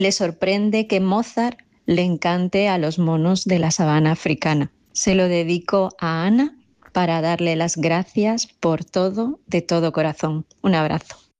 Le sorprende que Mozart le encante a los monos de la sabana africana. Se lo dedico a Ana para darle las gracias por todo de todo corazón. Un abrazo.